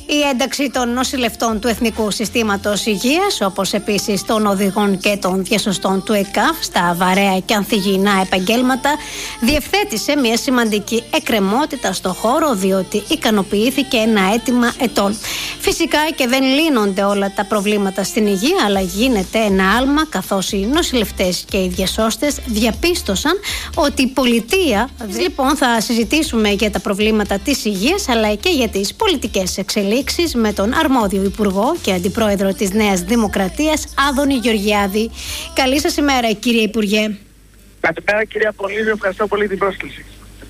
Η ένταξη των νοσηλευτών του Εθνικού Συστήματος Υγείας, όπως επίσης των οδηγών και των διασωστών του ΕΚΑΒ στα βαρέα και ανθυγιεινά επαγγέλματα, διευθέτησε μια σημαντική εκκρεμότητα στο χώρο, διότι ικανοποιήθηκε ένα αίτημα ετών. Φυσικά και δεν λύνονται όλα τα προβλήματα στην υγεία, αλλά γίνεται ένα άλμα, καθώς οι νοσηλευτές και οι διασώστες διαπίστωσαν ότι η πολιτεία. Λοιπόν, θα συζητήσουμε για τα προβλήματα της υγείας, αλλά και για τις πολιτικές εξελίξεις με τον αρμόδιο Υπουργό και Αντιπρόεδρο της Νέας Δημοκρατίας, Άδωνη Γεωργιάδη. Καλή σας ημέρα, κύριε Υπουργέ. Καλημέρα, κυρία Πολύβιο, ευχαριστώ πολύ την πρόσκληση.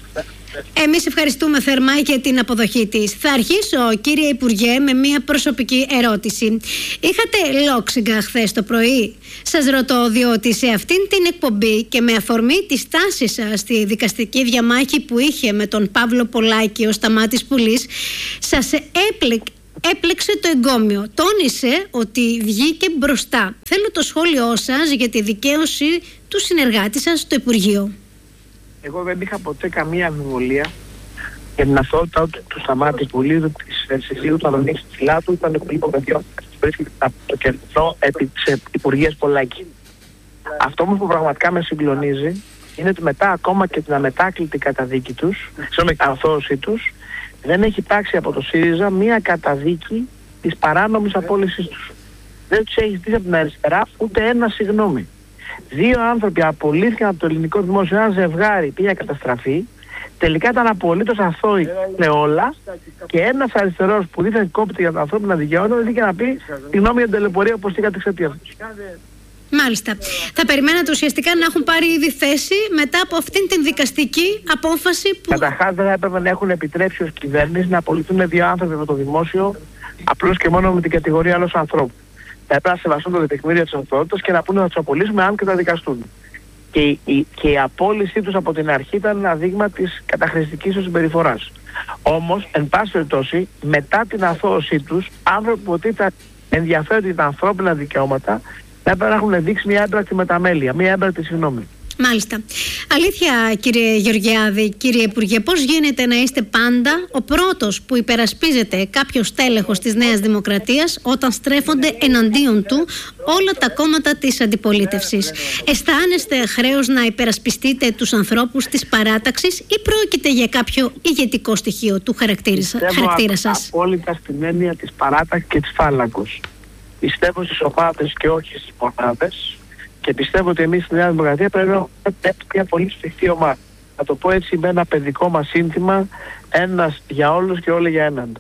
Εμείς ευχαριστούμε θερμά για την αποδοχή της. Θα αρχίσω, κύριε Υπουργέ, με μια προσωπική ερώτηση. Είχατε λόξιγκα χθες το πρωί? Σας ρωτώ διότι σε αυτήν την εκπομπή και με αφορμή τη στάση σας στη δικαστική διαμάχη που είχε με τον Παύλο Πολάκη ο Σταμάτης Πουλής, σας έπλεξε το εγκόμιο. Τόνισε ότι βγήκε μπροστά. Θέλω το σχόλιο σας για τη δικαίωση του συνεργάτη σας στο Υπουργείο. Εγώ δεν είχα ποτέ καμία αμφιβολία για την αθωότητα του Σταμάτη Πουλίδου, της Σεσίλου, του Αδωνίκη Φυλάτου, ήταν το υπουργείο παιδιών που βρίσκεται από το κεντρό επί της Υπουργείας Πολάκη. Αυτό όμως που πραγματικά με συγκλονίζει είναι ότι μετά ακόμα και την αμετάκλητη καταδίκη τους, αθώωση τους, δεν έχει υπάρξει από το ΣΥΡΙΖΑ μία καταδίκη της παράνομης απόλυσης τους. Δεν τους έχει ζητήσει από την αριστερά ούτε ένα συγγνώμη. 2 άνθρωποι απολύθηκαν από το ελληνικό δημόσιο, ένα ζευγάρι πήγε καταστραφή, τελικά ήταν απολύτως αθώοι με όλα και ένας αριστερός που δίθεν κόπτει για τα ανθρώπινα δικαιώματα δεν είχε να πει τη γνώμη για την ταλαιπωρία όπως είχατε εξαιτία τους. Μάλιστα. Θα περιμένατε ουσιαστικά να έχουν πάρει ήδη θέση μετά από αυτήν την δικαστική απόφαση που... Καταρχάς δεν έπρεπε να έχουν επιτρέψει ως κυβέρνηση να απολυθούν 2 άνθρωποι από το δημόσιο απλώς και μόνο με την κατηγορία άλλος ανθρώπου. Θα έπρεπε να σεβαστούν το τεκμήριο της αθωότητας και να πούνε να τους απολύσουμε αν και θα δικαστούν. Και η απόλυσή τους από την αρχή ήταν ένα δείγμα της καταχρηστικής τους συμπεριφοράς. Όμως, εν πάση περιπτώσει, μετά την αθώωσή τους, άνθρωποι που θα ενδιαφέρονται για τα ανθρώπινα δικαιώματα, θα έπρεπε να έχουν δείξει μια έμπρακτη μεταμέλεια, μια έμπρακτη συγγνώμη. Μάλιστα. Αλήθεια, κύριε Γεωργιάδη, κύριε Υπουργέ, πώς γίνεται να είστε πάντα ο πρώτος που υπερασπίζεται κάποιο τέλεχος της Νέας Δημοκρατίας όταν στρέφονται εναντίον του όλα τα κόμματα της αντιπολίτευσης? Αισθάνεστε χρέος να υπερασπιστείτε τους ανθρώπους της παράταξης ή πρόκειται για κάποιο ηγετικό στοιχείο του χαρακτήρα σας? Απόλυτα στην έννοια της παράταξης και της φάλακος. Πιστεύω στις ομάδες και όχι στις μονάδες. Και πιστεύω ότι εμείς στη Νέα Δημοκρατία πρέπει να έχουμε μια πολύ σφιχτή ομάδα. Να το πω έτσι με ένα παιδικό μας σύνθημα, ένας για όλους και όλοι για έναν.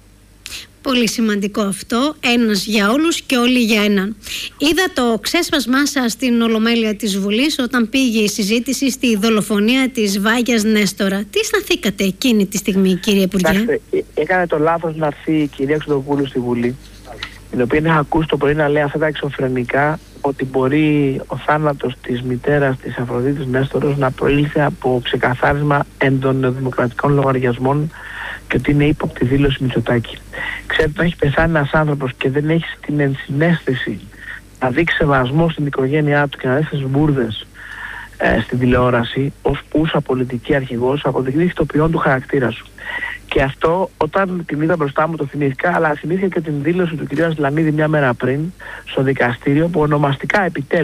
Πολύ σημαντικό αυτό, ένας για όλους και όλοι για έναν. Είδα το ξέσπασμά σας στην Ολομέλεια της Βουλής όταν πήγε η συζήτηση στη δολοφονία της Βάγιας Νέστορα. Τι αισθανθήκατε εκείνη τη στιγμή, κύριε Υπουργέ? Κοιτάξτε, έκανε το λάθος να έρθει η κυρία Χρυστοδοπούλου στη Βουλή, την οποία είχα ακούσει το πρωί να λέει αυτά τα εξωφρενικά, ότι μπορεί ο θάνατος της μητέρας της Αφροδίτης Νέστορος να προήλθε από ξεκαθάρισμα εντονοδημοκρατικών λογαριασμών και ότι είναι ύποπτη δήλωση Μητσοτάκη. Ξέρετε, όταν έχει πεθάνει ένας άνθρωπος και δεν έχει την ενσυναίσθηση να δείξει σεβασμό στην οικογένειά του και να δει τις μπουρδες στην τηλεόραση ως πούσα πολιτική αρχηγός, αποδεικνύει το ποιόν του χαρακτήρα σου. Και αυτό όταν την είδα μπροστά μου το θυμήθηκα, αλλά θυμήθηκα και την δήλωση του κ. Ασλανίδη μια μέρα πριν στο δικαστήριο που ονομαστικά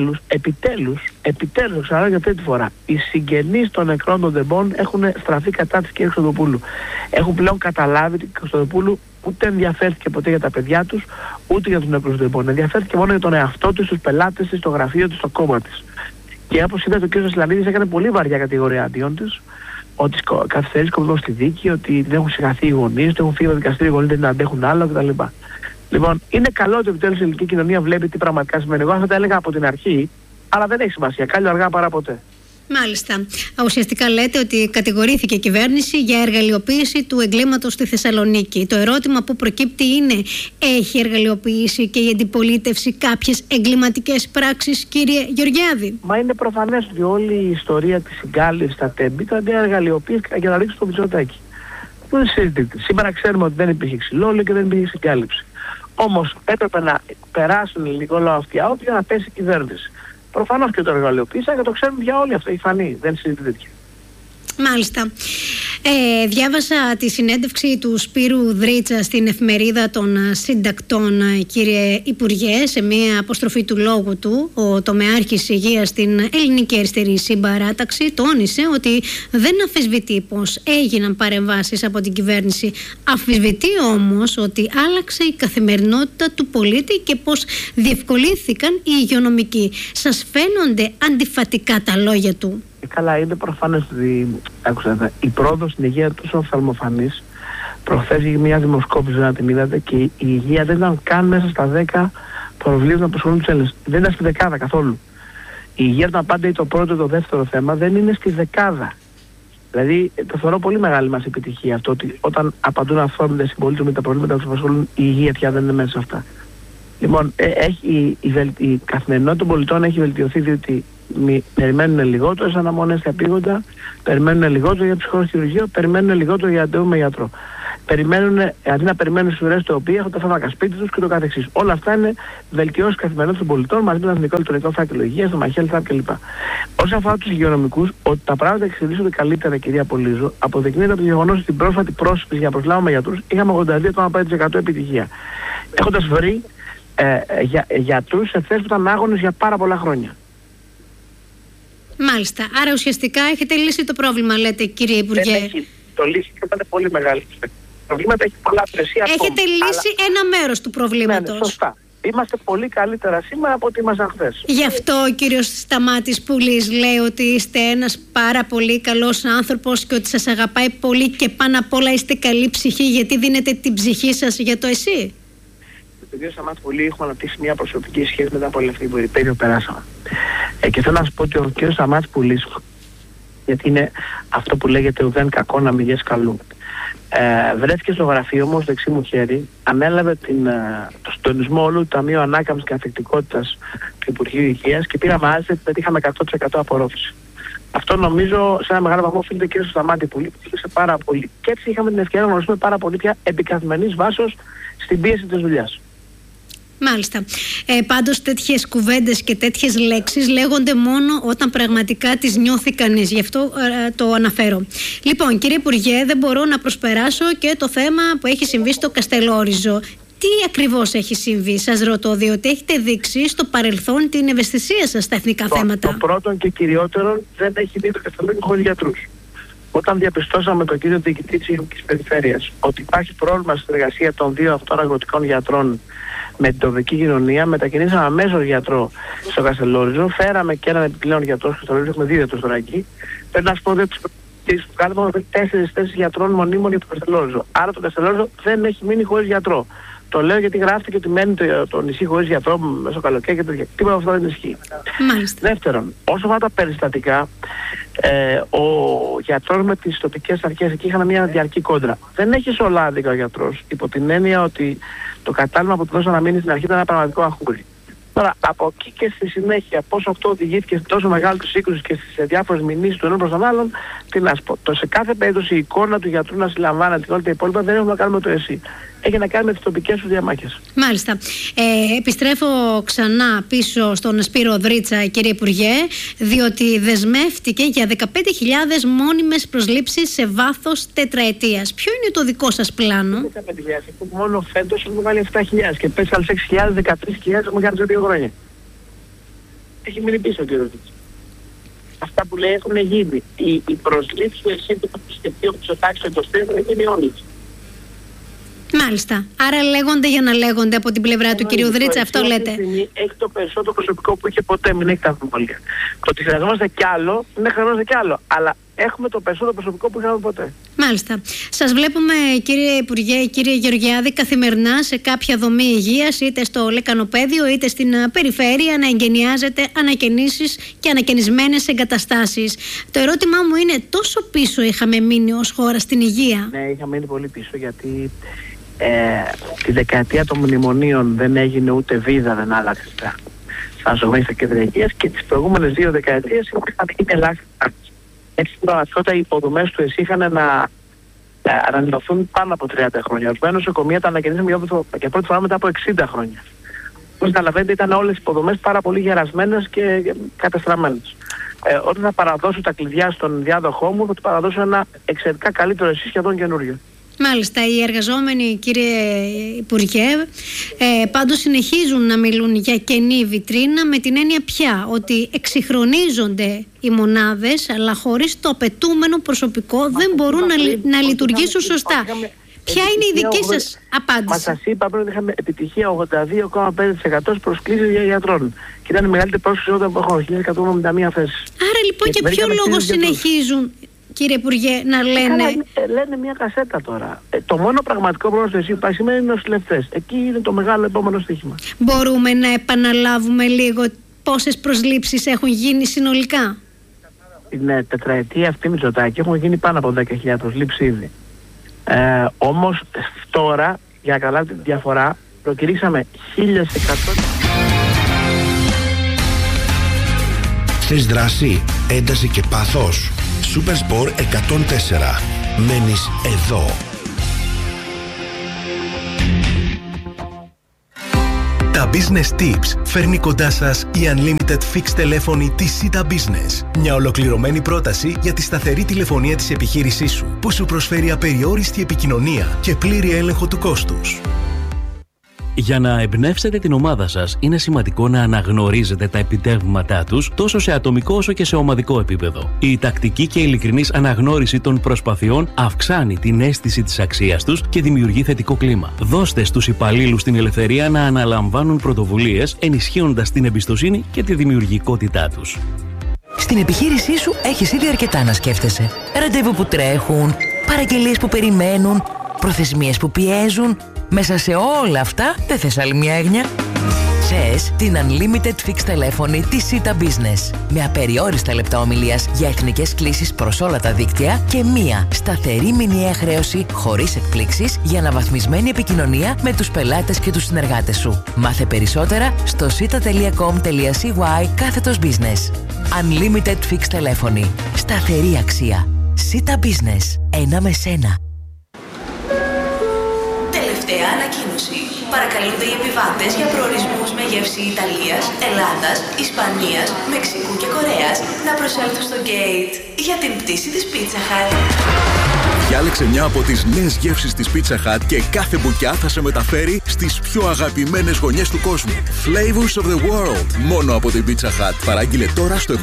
επιτέλους, ξαναλέω για τρίτη φορά, οι συγγενείς των νεκρών των Ντεμπών έχουν στραφεί κατά της κ. Χρυστοδοπούλου. Έχουν πλέον καταλάβει ότι η Χρυστοδοπούλου ούτε ενδιαφέρθηκε ποτέ για τα παιδιά τους, ούτε για τους νεκρούς των Ντεμπών. Ενδιαφέρθηκε μόνο για τον εαυτό της, τους πελάτες της, το γραφείο της, το κόμμα της. Και όπως είδατε, ο κ. Ασλανίδης έκανε πολύ βαριά κατηγορία αντίον της, ότι καθυστερεί σκοπό στη δίκη, ότι δεν έχουν συγχαθεί οι γονείς, ότι έχουν φύγει από το δικαστήριο, οι γονείς δεν αντέχουν άλλο κτλ. Λοιπόν, είναι καλό ότι επιτέλους η ελληνική κοινωνία βλέπει τι πραγματικά σημαίνει. Εγώ αυτά τα έλεγα από την αρχή, αλλά δεν έχει σημασία. Κάλλιο αργά παρά ποτέ. Μάλιστα. Ουσιαστικά λέτε ότι κατηγορήθηκε η κυβέρνηση για εργαλειοποίηση του εγκλήματος στη Θεσσαλονίκη. Το ερώτημα που προκύπτει είναι, έχει εργαλειοποιήσει και η αντιπολίτευση κάποιες εγκληματικές πράξεις, κύριε Γεωργιάδη? Μα είναι προφανές ότι όλη η ιστορία της συγκάλυψης στα Τέμπη ήταν μια εργαλειοποίηση για να ρίξει το Μητσοτάκη. Δεν συζητείται. Σήμερα ξέρουμε ότι δεν υπήρχε ξυλόλαιο και δεν υπήρχε συγκάλυψη. Όμως έπρεπε να περάσουν ελληνικό λαό αυτιά για να πέσει η κυβέρνηση. Προφανώς και το εργαλειοποίησαν και το ξέρουμε για όλοι, αυτό έχει φανεί. Δεν συζητείται τέτοια. Μάλιστα. Διάβασα τη συνέντευξη του Σπύρου Δρίτσα στην εφημερίδα των συντακτών, κύριε Υπουργέ, σε μια αποστροφή του λόγου του. Ο τομεάρχης υγείας στην Ελληνική Αριστερή Συμπαράταξη τόνισε ότι δεν αμφισβητεί πως έγιναν παρεμβάσεις από την κυβέρνηση. Αμφισβητεί όμως ότι άλλαξε η καθημερινότητα του πολίτη και πως διευκολύνθηκαν οι υγειονομικοί. Σας φαίνονται αντιφατικά τα λόγια του? Καλά, είναι προφανές ότι η πρόοδος στην υγεία τόσο οφθαλμοφανής. Προχθές είχε μια δημοσκόπηση, να την είδατε, και η υγεία δεν ήταν καν μέσα στα 10 προβλήματα που απασχολούν τους Έλληνες. Δεν ήταν στη δεκάδα καθόλου. Η υγεία ήταν πάντα το πρώτο ή το δεύτερο θέμα, δεν είναι στη δεκάδα. Δηλαδή, το θεωρώ πολύ μεγάλη μας επιτυχία αυτό, ότι όταν απαντούν αυθόρμητα συμπολίτες με τα προβλήματα που τους απασχολούν, η υγεία πια δεν είναι μέσα σε αυτά. Λοιπόν, η καθημερινότητα των πολιτών έχει βελτιωθεί, διότι περιμένουν λιγότερες αναμονές στα επίγοντα, περιμένουν λιγότερο για ψυχοχειρουργείο, περιμένουν λιγότερο για αντιού με γιατρό. Αντί να περιμένουν στις ουρές τα οποία έχουν τα φάρμακα σπίτι τους και το καθεξής. Όλα αυτά είναι βελτιώσεις καθημερινότητας των πολιτών μαζί με το Εθνικό Λειτουργικό Φάκελο Υγείας, το MyHealth App κλπ. Όσον αφορά τους υγειονομικούς, ότι τα πράγματα εξελίσσονται καλύτερα, κυρία Πολύζου, αποδεικνύεται από το γεγονός ότι στην πρόσφατη πρόσφυση για προσλάβουμε γιατρούς είχαμε 82% επιτυχία. Έχοντας βρει γιατρούς σε θέσεις που ήταν άγονες για πάρα πολλά χρόνια. Μάλιστα. Άρα ουσιαστικά έχετε λύσει το πρόβλημα, λέτε, κύριε Υπουργέ? Το λύση ήταν πολύ μεγάλη. Προβλήματα έχει πολλά πλαισία. Έχετε λύσει ένα μέρος του προβλήματος. Ναι, σωστά. Είμαστε πολύ καλύτερα σήμερα από ό,τι ήμασταν χθες. Γι' αυτό ο κύριος Σταμάτης Πουλής λέει ότι είστε ένας πάρα πολύ καλός άνθρωπος και ότι σας αγαπάει πολύ και πάνω απ' όλα είστε καλή ψυχή, γιατί δίνετε την ψυχή σας για το ΕΣΥ. Με τον κύριο Σταμάτη Πουλή έχουμε αναπτύξει μια προσωπική σχέση μετά από όλη αυτή την περίοδο που περάσαμε. Και θέλω να σας πω ότι ο κύριος Σταμάτης Πουλής, γιατί είναι αυτό που λέγεται ουδέν κακό να μη καλού, βρέθηκε στο γραφείο μου, στο δεξί μου χέρι, ανέλαβε το συντονισμό όλου του Ταμείου Ανάκαμψης και Ανθεκτικότητας του Υπουργείου Υγείας και πήγαμε άζετα ότι πετύχαμε 100% απορρόφηση. Αυτό νομίζω σε ένα μεγάλο βαθμό οφείλεται και στο Σταμάτη Πουλή, που πήγε πάρα πολύ. Και έτσι είχαμε την ευκαιρία να γνωρίσουμε πάρα πολύ πια επικαθημερινής βάσεως στην πίεση της δουλειάς. Μάλιστα. Πάντως τέτοιες κουβέντες και τέτοιες λέξεις λέγονται μόνο όταν πραγματικά τις νιώθει κανείς. Γι' αυτό το αναφέρω. Λοιπόν, κύριε Υπουργέ, δεν μπορώ να προσπεράσω και το θέμα που έχει συμβεί στο Καστελόριζο. Τι ακριβώς έχει συμβεί? Σας ρωτώ, διότι έχετε δείξει στο παρελθόν την ευαισθησία σας στα εθνικά θέματα. Το πρώτον και κυριότερο, δεν έχει δει το Καστελόριζο χωρίς γιατρούς. Όταν διαπιστώσαμε τον κύριο διοικητή της Ιωνικής Περιφέρειας ότι υπάρχει πρόβλημα στην εργασία των δύο αυτών αγροτικών γιατρών με την τοπική κοινωνία, μετακινήσαμε αμέσως γιατρό στο Καστελόριζο, φέραμε και έναν επιπλέον γιατρό στο Καστελόριζο, έχουμε 2 γιατρούς τώρα εκεί. Πρέπει να σου πω ότι τις κάνουμε 4 θέσεις γιατρών μονίμων για το Καστελόριζο. Άρα το Καστελόριζο δεν έχει μείνει χωρίς γιατρό. Το λέω γιατί γράφτηκε ότι μένει το νησί χωρίς γιατρό μέσω καλοκαίρι και τέτοια. Τίποτα από αυτό δεν ισχύει. Μάλιστα. Δεύτερον, όσο αφορά τα περιστατικά, ο γιατρός με τις τοπικές αρχές εκεί είχαν μια διαρκή κόντρα. Δεν έχει σολάδικα ο γιατρός, υπό την έννοια ότι το κατάλημα που του δώσαν να μείνει στην αρχή ήταν ένα πραγματικό αχούρι. Τώρα, από εκεί και στη συνέχεια, πώς αυτό οδηγήθηκε σε τόσο μεγάλη του σύγκρουση και στις διάφορες μηνύσεις του ενός προς τον άλλον, τι να σου πω. Σε κάθε περίπτωση η εικόνα του γιατρού να συλλαμβάνεται και όλα τα υπόλοιπα δεν έχουμε να κάνουμε το ΕΣΥ. Έχει να κάνει με τις τοπικές του διαμάχες. Μάλιστα. Επιστρέφω ξανά πίσω στον Σπύρο Δρίτσα, κύριε Υπουργέ, διότι δεσμεύτηκε για 15.000 μόνιμες προσλήψεις σε βάθος τετραετίας. Ποιο είναι το δικό σας πλάνο? 15.000. Μόνο φέτος έχουμε βάλει 7.000 και πέσει άλλες 6.000, 13.000 έχουμε κάνει σε 2 χρόνια. Έχει μείνει πίσω ο κύριος Δρίτσα. Αυτά που λέει έχουν γίνει. Οι προσλήψεις του ΕΣΥ που θα σκεφτεί ο Μητσοτάκης το 23 θα γίνει όλες. Μάλιστα. Άρα λέγονται για να λέγονται από την πλευρά του κυρίου Δρίτσα, αυτό λέτε? Έχει το περισσότερο προσωπικό που είχε ποτέ, μην έχει τα αμφιβολία. Το ότι χρειαζόμαστε κι άλλο, ναι, χρειαζόμαστε κι άλλο. Αλλά έχουμε το περισσότερο προσωπικό που είχαμε ποτέ. Μάλιστα. Σας βλέπουμε, κύριε Υπουργέ, κύριε Γεωργιάδη, καθημερινά σε κάποια δομή υγείας, είτε στο λεκανοπέδιο είτε στην περιφέρεια, να εγκαινιάζετε ανακαινήσεις και ανακαινισμένες εγκαταστάσεις. Το ερώτημά μου είναι, τόσο πίσω είχαμε μείνει ως χώρα στην υγεία? Ναι, είχαμε μείνει πολύ πίσω, γιατί τη δεκαετία των μνημονίων δεν έγινε ούτε βίδα, δεν άλλαξε στα νοσοκομεία στα κέντρα υγείας, και τις προηγούμενες 2 δεκαετίες είχαν γίνει ελάχιστα. Έτσι στην πραγματικότητα οι υποδομές του ΕΣΥ είχαν να ανανεωθούν πάνω από 30 χρόνια. Ορισμένα νοσοκομεία τα ανακαινήσαμε για πρώτη φορά μετά από 60 χρόνια. Όπως καταλαβαίνετε, ήταν όλες οι υποδομές πάρα πολύ γερασμένες και κατεστραμμένες. όταν θα παραδώσω τα κλειδιά στον διάδοχό μου, θα του παραδώσω ένα εξαιρετικά καλύτερο, εσύ σχεδόν καινούριο. Μάλιστα, οι εργαζόμενοι, κύριε Υπουργέ, πάντως συνεχίζουν να μιλούν για κενή βιτρίνα, με την έννοια πια ότι εξυγχρονίζονται οι μονάδες, αλλά χωρίς το απαιτούμενο προσωπικό δεν μπορούν να λειτουργήσουν σωστά. Ποια είναι η δική σας απάντηση? Μα σας είπα πριν ότι είχαμε επιτυχία 82,5% προσκλήσεις για γιατρών. Και ήταν η μεγαλύτερη πρόσκληση όταν έχω 1.171 θέσεις. Άρα λοιπόν για ποιο λόγο συνεχίζουν, κύριε Υπουργέ, να λένε? Λένε μια κασέτα τώρα. Το μόνο πραγματικό πρόβλημα στο ΕΣΥ που σήμερα είναι οι νοσηλευτές. Εκεί είναι το μεγάλο επόμενο στοίχημα. Μπορούμε να επαναλάβουμε λίγο πόσες προσλήψεις έχουν γίνει συνολικά? Την τετραετία αυτή Μητσοτάκη έχουν γίνει πάνω από 10.000 προσλήψεις ήδη. Όμως τώρα, για να καταλάβετε τη διαφορά, προκηρύξαμε 1.100. Θες δράση, ένταση και πάθος? Supersport 104. Μένεις εδώ. Τα Business Tips φέρνει κοντά σας η Unlimited Fixed τηλέφωνη της Sita Business. Μια ολοκληρωμένη πρόταση για τη σταθερή τηλεφωνία της επιχείρησής σου, που σου προσφέρει απεριόριστη επικοινωνία και πλήρη έλεγχο του κόστους. Για να εμπνεύσετε την ομάδα σας, είναι σημαντικό να αναγνωρίζετε τα επιτεύγματά τους τόσο σε ατομικό όσο και σε ομαδικό επίπεδο. Η τακτική και ειλικρινής αναγνώριση των προσπαθειών αυξάνει την αίσθηση της αξίας τους και δημιουργεί θετικό κλίμα. Δώστε στους υπαλλήλους την ελευθερία να αναλαμβάνουν πρωτοβουλίες, ενισχύοντας την εμπιστοσύνη και τη δημιουργικότητά τους. Στην επιχείρησή σου έχεις ήδη αρκετά να σκέφτεσαι. Ραντεβού που τρέχουν, παραγγελίες που περιμένουν, προθεσμίες που πιέζουν. Μέσα σε όλα αυτά δεν θες άλλη μια έγνοια? Θες την Unlimited Fixed τηλέφωνη της Sita Business. Με απεριόριστα λεπτά ομιλίας για εθνικές κλήσεις προς όλα τα δίκτυα και μία σταθερή μηνιαία χρέωση χωρίς εκπλήξεις για αναβαθμισμένη επικοινωνία με τους πελάτες και τους συνεργάτες σου. Μάθε περισσότερα στο sita.com.cy/business. Unlimited Fixed τηλέφωνη. Σταθερή αξία. Sita Business. Ένα με σένα. Τελευταία ανακοίνωση. Παρακαλούνται οι επιβάτες για προορισμούς με γεύση Ιταλίας, Ελλάδας, Ισπανίας, Μεξικού και Κορέας να προσέλθουν στο gate για την πτήση της Pizza Hut. Διάλεξε μια από τις νέες γεύσεις της Pizza Hut και κάθε μπουκιά θα σε μεταφέρει στις πιο αγαπημένες γωνιές του κόσμου. Flavors of the world. Μόνο από την Pizza Hut. Παράγγειλε τώρα στο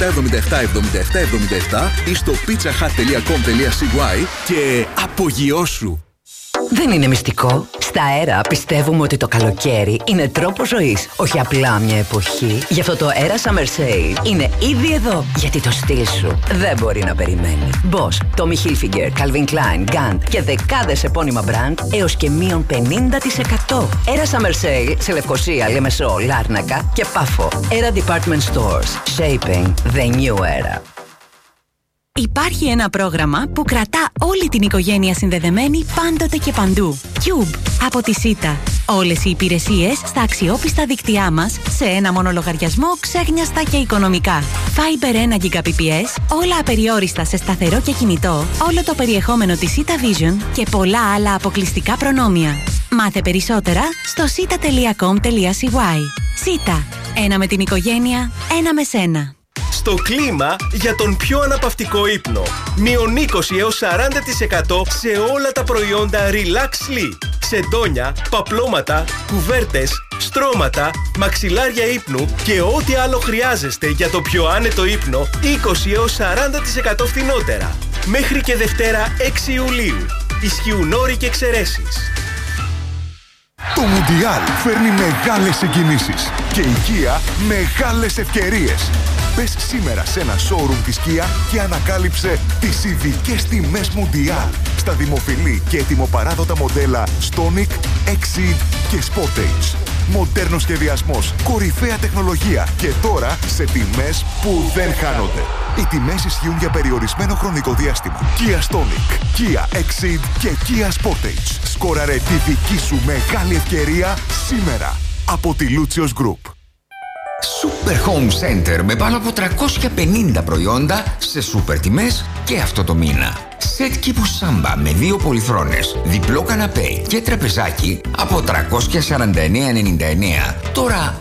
77777777 ή στο pizzahut.com.cy και απογειώσου. Δεν είναι μυστικό. Στα Αέρα πιστεύουμε ότι το καλοκαίρι είναι τρόπος ζωής, όχι απλά μια εποχή. Γι' αυτό το Αέρα Summer Sale είναι ήδη εδώ. Γιατί το στυλ σου δεν μπορεί να περιμένει. Boss, Tommy Hilfiger, Calvin Klein, Gant και δεκάδες επώνυμα brand έως και μείον 50%. Αέρα Summer Sale σε Λευκοσία, Λεμεσό, Λάρνακα και Πάφο. Αέρα Department Stores. Shaping the new era. Υπάρχει ένα πρόγραμμα που κρατά όλη την οικογένεια συνδεδεμένη πάντοτε και παντού. Cube από τη Sita. Όλες οι υπηρεσίες στα αξιόπιστα δίκτυά μας σε ένα μόνο λογαριασμό, ξέχνιαστα και οικονομικά. Fiber 1 Gbps, όλα απεριόριστα σε σταθερό και κινητό, όλο το περιεχόμενο της Sita Vision και πολλά άλλα αποκλειστικά προνόμια. Μάθε περισσότερα στο sita.com.cy. Sita. Ένα με την οικογένεια, ένα με σένα. Στο κλίμα για τον πιο αναπαυτικό ύπνο. Μείον 20 έως 40% σε όλα τα προϊόντα Relax Sleep. Σεντόνια, παπλώματα, κουβέρτες, στρώματα, μαξιλάρια ύπνου και ό,τι άλλο χρειάζεστε για το πιο άνετο ύπνο 20 έως 40% φθηνότερα. Μέχρι και Δευτέρα 6 Ιουλίου. Ισχύουν όροι και εξαιρέσεις. Το Μουντιάλ φέρνει μεγάλες συγκινήσεις και η Kia μεγάλες ευκαιρίες. Μπες σήμερα σε ένα showroom της Kia και ανακάλυψε τις ειδικές τιμές Μουντιάλ στα δημοφιλή και ετοιμοπαράδοτα μοντέλα Stonic, Exceed και Sportage. Μοντέρνος σχεδιασμός, κορυφαία τεχνολογία και τώρα σε τιμές που δεν χάνονται. Οι τιμές ισχύουν για περιορισμένο χρονικό διάστημα. Kia Stonic, Kia Exceed και Kia Sportage. Σκόραρε τη δική σου μεγάλη ευκαιρία σήμερα από τη Lucios Group. Super Home Center με πάνω από 350 προϊόντα σε super τιμές και αυτό το μήνα. Σετ κήπου σάμπα με 2 πολυθρόνες, διπλό καναπέ και τραπεζάκι από 349,99. Τώρα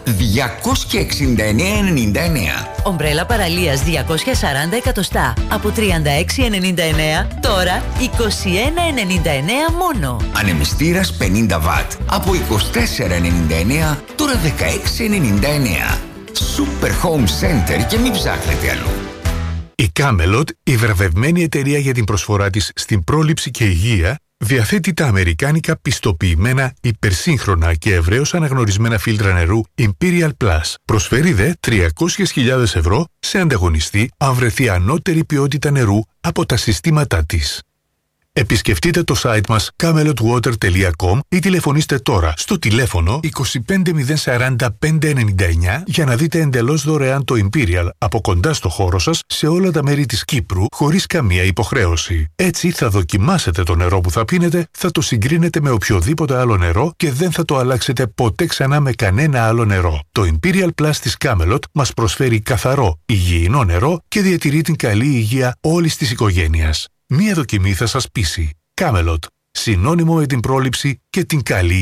269,99. Ομπρέλα παραλίας 240 εκατοστά από 36,99. Τώρα 21,99 μόνο. Ανεμιστήρας 50 βατ από 24,99. Τώρα 16,99. Super Home Center και μην ψάχνετε αλλού. Η Camelot, η βραβευμένη εταιρεία για την προσφορά της στην πρόληψη και υγεία, διαθέτει τα αμερικάνικα πιστοποιημένα, υπερσύγχρονα και ευρέως αναγνωρισμένα φίλτρα νερού Imperial Plus. Προσφέρει δε 300.000 ευρώ σε ανταγωνιστή αν βρεθεί ανώτερη ποιότητα νερού από τα συστήματά της. Επισκεφτείτε το site μας camelotwater.com ή τηλεφωνήστε τώρα στο τηλέφωνο 25040 599 για να δείτε εντελώς δωρεάν το Imperial από κοντά στο χώρο σας σε όλα τα μέρη της Κύπρου χωρίς καμία υποχρέωση. Έτσι θα δοκιμάσετε το νερό που θα πίνετε, θα το συγκρίνετε με οποιοδήποτε άλλο νερό και δεν θα το αλλάξετε ποτέ ξανά με κανένα άλλο νερό. Το Imperial Plus της Camelot μας προσφέρει καθαρό, υγιεινό νερό και διατηρεί την καλή υγεία όλης της οικογένειας. Μία δοκιμή θα σας πείσει. Camelot. Συνώνυμο με την πρόληψη και την καλή